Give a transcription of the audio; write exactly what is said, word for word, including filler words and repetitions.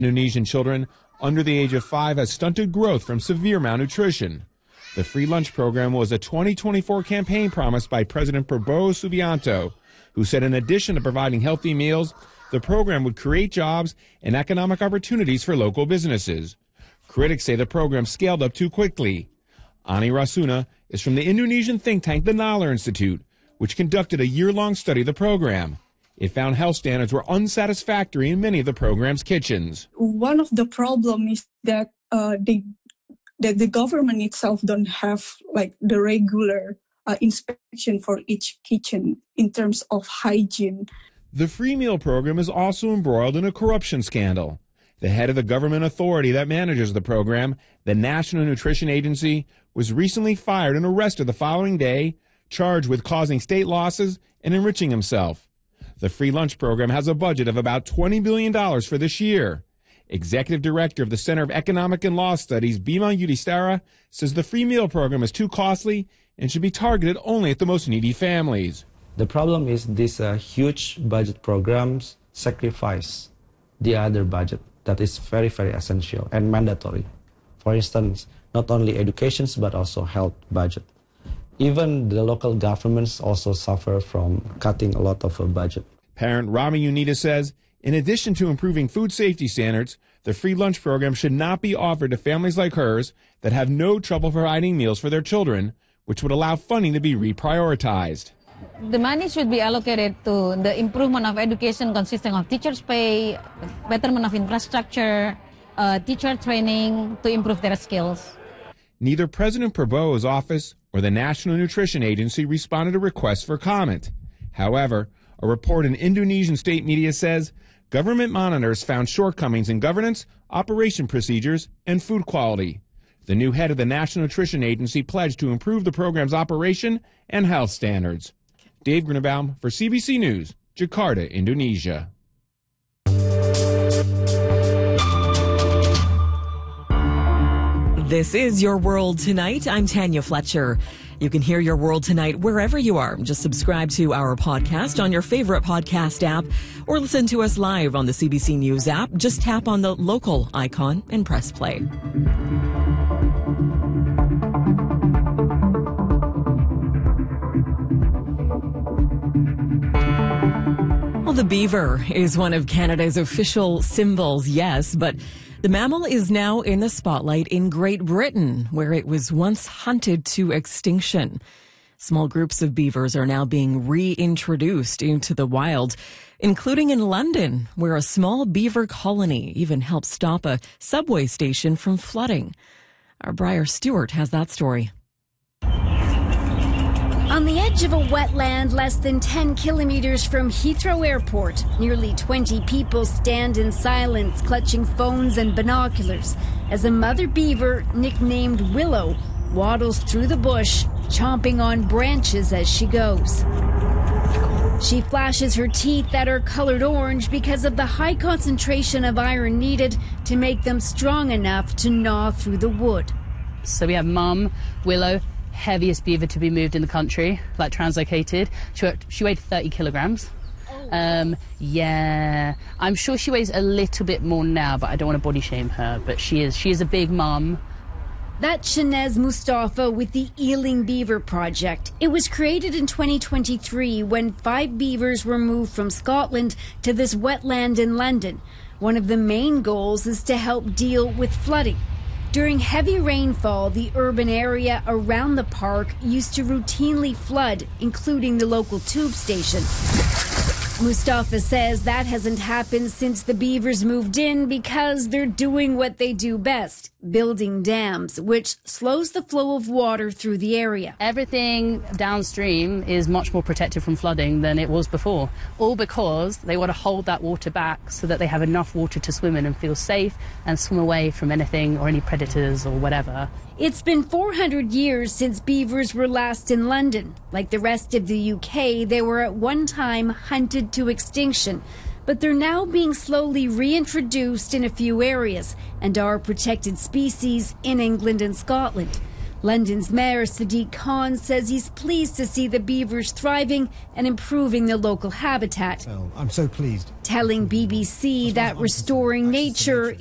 Indonesian children under the age of five has stunted growth from severe malnutrition. The free lunch program was a twenty twenty-four campaign promised by President Prabowo Subianto, who said in addition to providing healthy meals, the program would create jobs and economic opportunities for local businesses. Critics say the program scaled up too quickly. Ani Rasuna is from the Indonesian think tank the Nalar Institute, which conducted a year-long study of the program. It found health standards were unsatisfactory in many of the program's kitchens. One of the problems is that uh, they, that the government itself don't have like the regular uh, inspection for each kitchen in terms of hygiene. The free meal program is also embroiled in a corruption scandal. The head of the government authority that manages the program, the National Nutrition Agency, was recently fired and arrested the following day, charged with causing state losses and enriching himself. The free lunch program has a budget of about twenty billion dollars for this year. Executive Director of the Center of Economic and Law Studies, Bima Yudhistira, says the free meal program is too costly and should be targeted only at the most needy families. The problem is these uh, huge budget programs sacrifice the other budget that is very, very essential and mandatory. For instance, not only education, but also health budget. Even the local governments also suffer from cutting a lot of a budget. Parent Rami Unita says, in addition to improving food safety standards, the free lunch program should not be offered to families like hers that have no trouble providing meals for their children, which would allow funding to be reprioritized. The money should be allocated to the improvement of education consisting of teachers' pay, betterment of infrastructure, uh, teacher training to improve their skills. Neither President Prabowo's office or the National Nutrition Agency responded to requests for comment. However, a report in Indonesian state media says government monitors found shortcomings in governance, operation procedures, and food quality. The new head of the National Nutrition Agency pledged to improve the program's operation and health standards. Dave Grunenbaum for C B C News, Jakarta, Indonesia. This is Your World Tonight. I'm Tanya Fletcher. You can hear Your World Tonight wherever you are. Just subscribe to our podcast on your favorite podcast app or listen to us live on the C B C News app. Just tap on the local icon and press play. Well, the beaver is one of Canada's official symbols, yes, but the mammal is now in the spotlight in Great Britain, where it was once hunted to extinction. Small groups of beavers are now being reintroduced into the wild, including in London, where a small beaver colony even helped stop a subway station from flooding. Our Briar Stewart has that story. On the edge of a wetland less than ten kilometers from Heathrow Airport, nearly twenty people stand in silence, clutching phones and binoculars, as a mother beaver, nicknamed Willow, waddles through the bush, chomping on branches as she goes. She flashes her teeth that are colored orange because of the high concentration of iron needed to make them strong enough to gnaw through the wood. So we have Mum, Willow, heaviest beaver to be moved in the country, like translocated. She, she weighed thirty kilograms. Um, yeah, I'm sure she weighs a little bit more now, but I don't want to body shame her. But she is, she is a big mum. That's Shanez Mustafa with the Ealing Beaver Project. It was created in twenty twenty-three when five beavers were moved from Scotland to this wetland in London. One of the main goals is to help deal with flooding. During heavy rainfall, the urban area around the park used to routinely flood, including the local tube station. Mustafa says that hasn't happened since the beavers moved in because they're doing what they do best, building dams, which slows the flow of water through the area. Everything downstream is much more protected from flooding than it was before, all because they want to hold that water back so that they have enough water to swim in and feel safe and swim away from anything or any predators or whatever. It's been four hundred years since beavers were last in London. Like the rest of the U K, they were at one time hunted to extinction, but they're now being slowly reintroduced in a few areas and are protected species in England and Scotland. London's Mayor Sadiq Khan says he's pleased to see the beavers thriving and improving their local habitat. I'm so pleased. Telling B B C that restoring nature